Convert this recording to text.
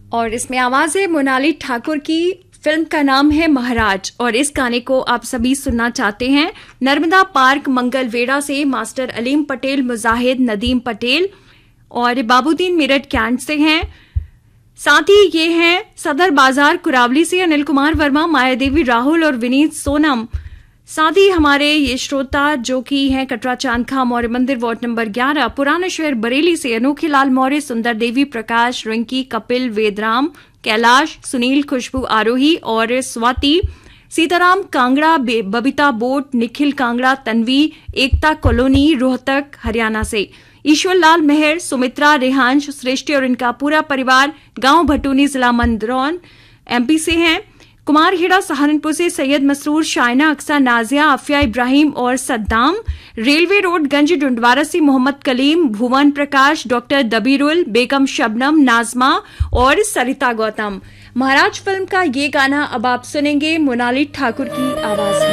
और इसमें आवाज है मोनाली ठाकुर की। फिल्म का नाम है महाराज और इस गाने को आप सभी सुनना चाहते हैं। नर्मदा पार्क मंगलवेड़ा से मास्टर अलीम पटेल, मुजाहिद, नदीम पटेल और बाबूदीन मेरठ कैंट से हैं। साथ ही ये हैं सदर बाजार कुरावली से अनिल कुमार वर्मा, मायादेवी राहुल और विनीत सोनम। साथ ही हमारे ये श्रोता जो कि हैं कटरा चांदखा मौर्य मंदिर वार्ड नंबर 11 पुराना शहर बरेली से अनोखे लाल मौर्य, सुंदर देवी, प्रकाश, रिंकी, कपिल, वेदराम, कैलाश, सुनील, खुशबू आरोही और स्वाति, सीताराम कांगड़ा, बबीता बोट, निखिल कांगड़ा, तन्वी, एकता कॉलोनी, रोहतक, हरियाणा से, ईश्वर लाल मेहर, सुमित्रा, रेहांश, श्रेष्ठी और इनका पूरा परिवार गांव भटूनी, जिला मंदरौन, एमपी से हैं। कुमार हेड़ा सहारनपुर से सैयद मसरूर, शाइना, अक्सा, नाजिया, आफिया इब्राहिम और सद्दाम। रेलवे रोड गंज डुंडवारा से मोहम्मद कलीम, भुवन प्रकाश, डॉक्टर दबीरुल, बेगम शबनम, नाजमा और सरिता गौतम। महाराज फिल्म का ये गाना अब आप सुनेंगे मोनाली ठाकुर की आवाज में।